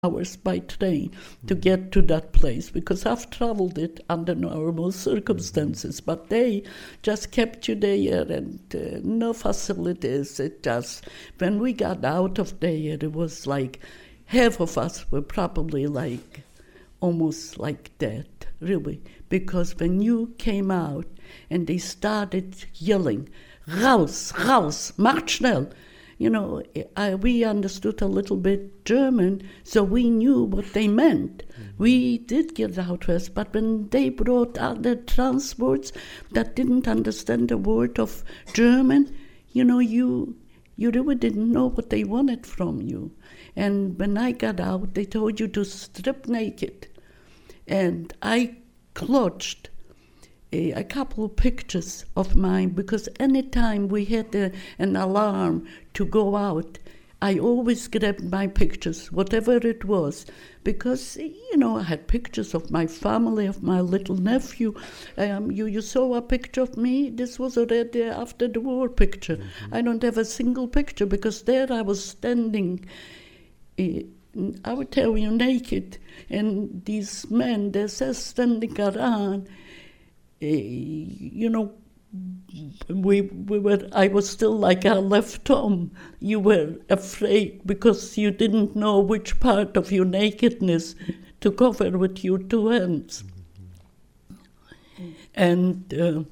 hours by train to get to that place, because I've traveled it under normal circumstances, but they just kept you there and no facilities. It just, when we got out of there, it was like half of us were probably like almost like dead, really, because when you came out and they started yelling, raus, raus, macht schnell. You know, we understood a little bit German, so we knew what they meant. We did get out west, but when they brought other transports that didn't understand a word of German, you know, you really didn't know what they wanted from you. And when I got out, they told you to strip naked. And I clutched a couple of pictures of mine, because anytime we had an alarm to go out, I always grabbed my pictures, whatever it was, because, you know, I had pictures of my family, of my little nephew. You saw a picture of me. This was already after the war picture. Mm-hmm. I don't have a single picture, because there I was standing, I would tell you, naked, and these men, they're just standing around. You know, we were. I was still like I left home. You were afraid because you didn't know which part of your nakedness to cover with your two hands. And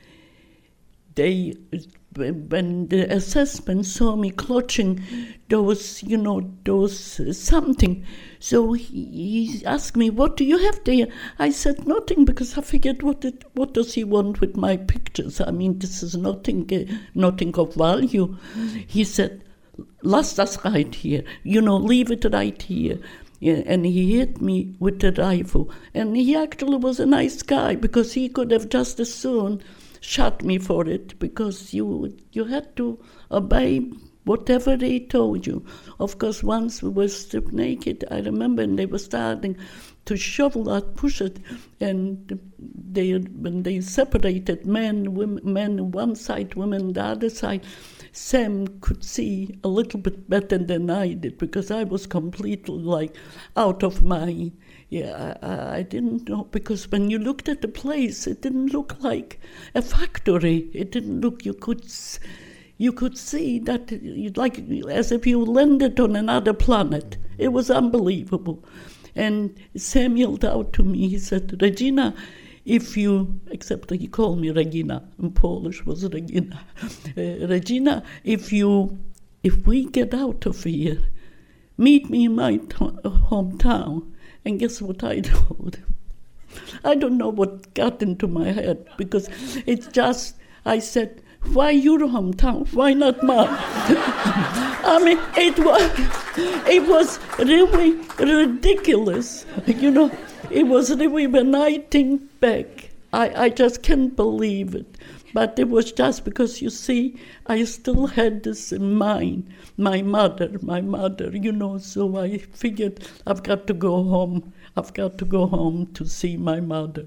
when the assessment saw me clutching those, you know, something, so he asked me, "What do you have there?" I said, "Nothing," because I figured, what does he want with my pictures? I mean, this is nothing of value. He said, "Lass das right here, you know, leave it right here." Yeah, and he hit me with the rifle. And he actually was a nice guy, because he could have just as soon shot me for it, because you had to obey whatever they told you. Of course, once we were stripped naked, I remember, and they were starting to shovel that, push it, and when they separated men on one side, women on the other side, Sam could see a little bit better than I did, because I was completely like out of my... Yeah, I didn't know, because when you looked at the place, it didn't look like a factory. It didn't look, you could see that, like, as if you landed on another planet. It was unbelievable. And Sam yelled out to me, he said, "Regina, except that he called me Regina, in Polish was Regina. Regina, if we get out of here, meet me in my hometown." And guess what I told him? I don't know what got into my head, because it's just, I said, "Why your hometown? Why not mine?" I mean, it was really ridiculous. You know, it was really, when I think back, I just can't believe it. But it was just because, you see, I still had this in mind, my mother, you know, so I figured I've got to go home. I've got to go home to see my mother.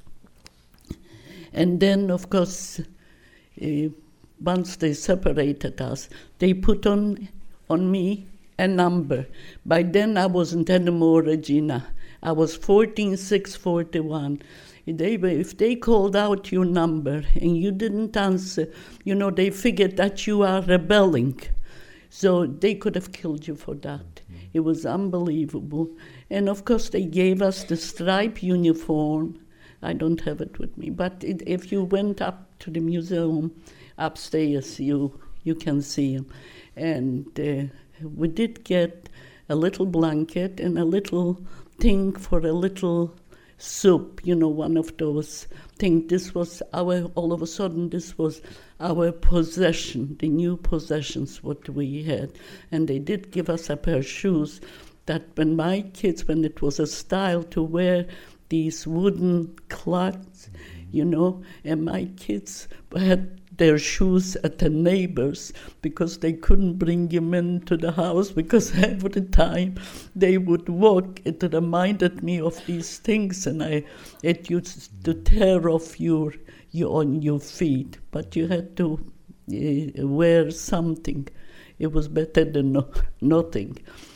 And then, of course, once they separated us, they put on me a number. By then, I wasn't anymore Regina. I was 14641. If they called out your number and you didn't answer, you know, they figured that you are rebelling. So they could have killed you for that. It was unbelievable. And of course, they gave us the striped uniform. I don't have it with me. But if you went up to the museum upstairs, you can see them. And we did get a little blanket and a little thing for a little soup, you know, one of those things. This was all of a sudden, this was our possession, the new possessions, what we had. And they did give us a pair of shoes that when my kids, when it was a style to wear these wooden clogs, you know, and my kids had their shoes at the neighbors, because they couldn't bring them into the house, because every time they would walk, it reminded me of these things, and it used to tear off you on your feet. But you had to wear something. It was better than nothing.